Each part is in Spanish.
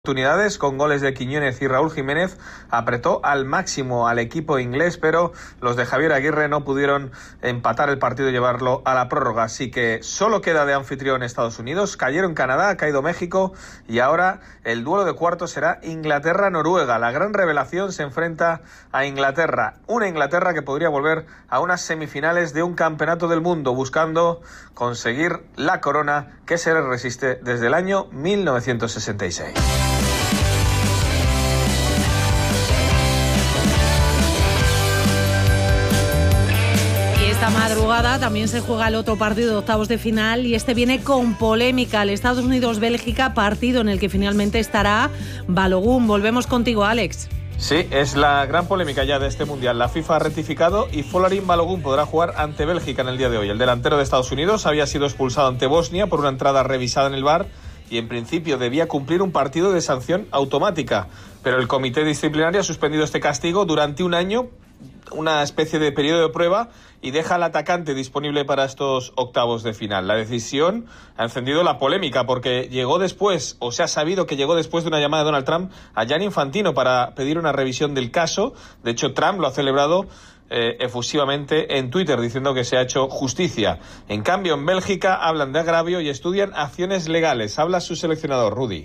Oportunidades con goles de Quiñónez y Raúl Jiménez, apretó al máximo al equipo inglés, pero los de Javier Aguirre no pudieron empatar el partido y llevarlo a la prórroga, así que solo queda de anfitrión Estados Unidos. Cayeron Canadá, ha caído México y ahora el duelo de cuartos será Inglaterra-Noruega. La gran revelación se enfrenta a Inglaterra, una Inglaterra que podría volver a unas semifinales de un campeonato del mundo, buscando conseguir la corona que se le resiste desde el año 1966. Esta madrugada también se juega el otro partido de octavos de final y este viene con polémica. El Estados Unidos-Bélgica, partido en el que finalmente estará Balogun. Volvemos contigo, Alex. Sí, es la gran polémica ya de este Mundial. La FIFA ha rectificado y Folarin Balogun podrá jugar ante Bélgica en el día de hoy. El delantero de Estados Unidos había sido expulsado ante Bosnia por una entrada revisada en el VAR y en principio debía cumplir un partido de sanción automática. Pero el comité disciplinario ha suspendido este castigo durante un año, una especie de periodo de prueba, y deja al atacante disponible para estos octavos de final. La decisión ha encendido la polémica porque llegó después, o se ha sabido que llegó después de una llamada de Donald Trump a Gianni Infantino para pedir una revisión del caso. De hecho, Trump lo ha celebrado efusivamente en Twitter, diciendo que se ha hecho justicia. En cambio, en Bélgica hablan de agravio y estudian acciones legales. Habla su seleccionador, Rudy.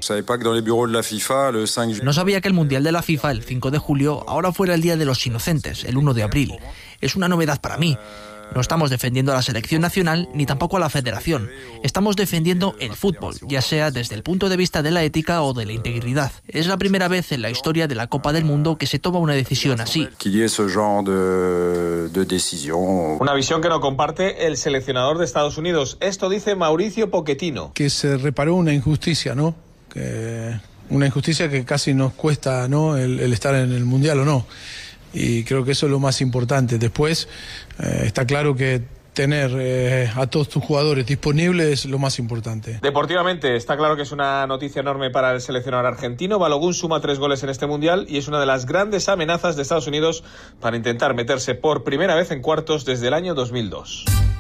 No sabía que el Mundial de la FIFA, el 5 de julio, ahora fuera el Día de los Inocentes, el 1 de abril. Es una novedad para mí. No estamos defendiendo a la selección nacional ni tampoco a la federación. Estamos defendiendo el fútbol, ya sea desde el punto de vista de la ética o de la integridad. Es la primera vez en la historia de la Copa del Mundo que se toma una decisión así. Una visión que no comparte el seleccionador de Estados Unidos. Esto dice Mauricio Pochettino. Que se reparó una injusticia, ¿no? Una injusticia que casi nos cuesta, ¿no? el estar en el Mundial o no. Y creo que eso es lo más importante. Después, está claro que tener a todos tus jugadores disponibles es lo más importante. Deportivamente, está claro que es una noticia enorme para el seleccionador argentino. Balogun suma 3 goles en este Mundial y es una de las grandes amenazas de Estados Unidos para intentar meterse por primera vez en cuartos desde el año 2002.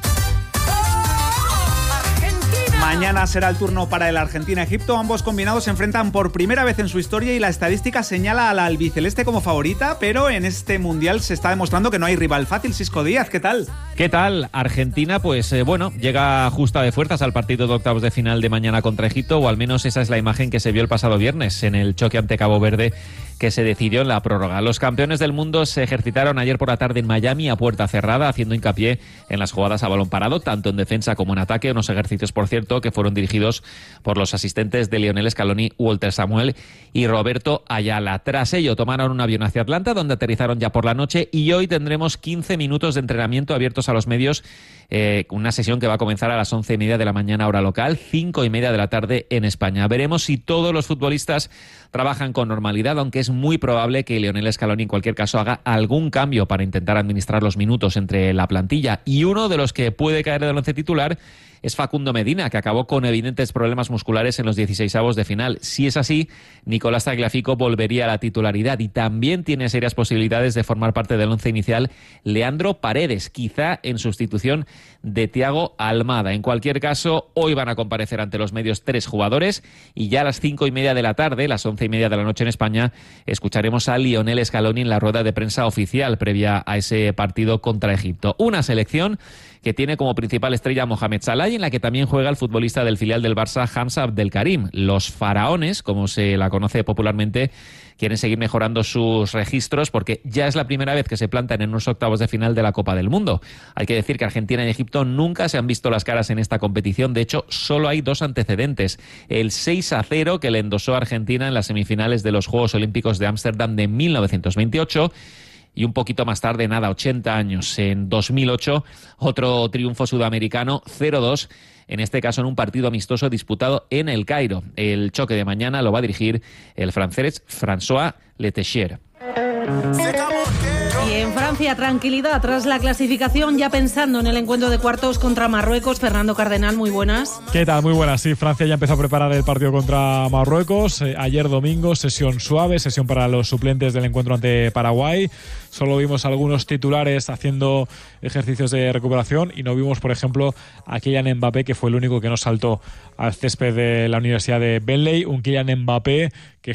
Mañana será el turno para el Argentina-Egipto. Ambos combinados se enfrentan por primera vez en su historia y la estadística señala a la albiceleste como favorita, pero en este Mundial se está demostrando que no hay rival fácil. Sisco Díaz, ¿qué tal? ¿Qué tal? Argentina, pues llega justa de fuerzas al partido de octavos de final de mañana contra Egipto, o al menos esa es la imagen que se vio el pasado viernes en el choque ante Cabo Verde, que se decidió en la prórroga. Los campeones del mundo se ejercitaron ayer por la tarde en Miami a puerta cerrada, haciendo hincapié en las jugadas a balón parado, tanto en defensa como en ataque, unos ejercicios, por cierto, que fueron dirigidos por los asistentes de Lionel Scaloni, Walter Samuel y Roberto Ayala. Tras ello, tomaron un avión hacia Atlanta, donde aterrizaron ya por la noche, y hoy tendremos 15 minutos de entrenamiento abiertos a los medios, una sesión que va a comenzar a las 11:30 de la mañana hora local, 5:30 de la tarde en España. Veremos si todos los futbolistas trabajan con normalidad, aunque es muy probable que Lionel Scaloni en cualquier caso haga algún cambio para intentar administrar los minutos entre la plantilla, y uno de los que puede caer del once titular es Facundo Medina, que acabó con evidentes problemas musculares en los 16avos de final. Si es así, Nicolás Tagliafico volvería a la titularidad, y también tiene serias posibilidades de formar parte del once inicial Leandro Paredes, quizá en sustitución de Thiago Almada. En cualquier caso, hoy van a comparecer ante los medios 3 jugadores, y ya a las 5:30 de la tarde, las 11:30 de la noche en España, escucharemos a Lionel Scaloni en la rueda de prensa oficial previa a ese partido contra Egipto. Una selección que tiene como principal estrella a Mohamed Salah y en la que también juega el futbolista del filial del Barça, Hamza Abdelkarim. Los faraones, como se la conoce popularmente, quieren seguir mejorando sus registros porque ya es la primera vez que se plantan en unos octavos de final de la Copa del Mundo. Hay que decir que Argentina y Egipto nunca se han visto las caras en esta competición. De hecho, solo hay 2 antecedentes. El 6-0 que le endosó a Argentina en las semifinales de los Juegos Olímpicos de Ámsterdam de 1928, y un poquito más tarde, 80 años, en 2008, otro triunfo sudamericano, 0-2, en este caso en un partido amistoso disputado en El Cairo. El choque de mañana lo va a dirigir el francés François Letessier. Y en Francia Francia, tranquilidad tras la clasificación, ya pensando en el encuentro de cuartos contra Marruecos. Fernando Cardenal, muy buenas. ¿Qué tal? Muy buenas. Sí, Francia ya empezó a preparar el partido contra Marruecos. Ayer domingo, sesión suave, sesión para los suplentes del encuentro ante Paraguay. Solo vimos algunos titulares haciendo ejercicios de recuperación y no vimos, por ejemplo, a Kylian Mbappé, que fue el único que no saltó al césped de la Universidad de Bentley. Un Kylian Mbappé que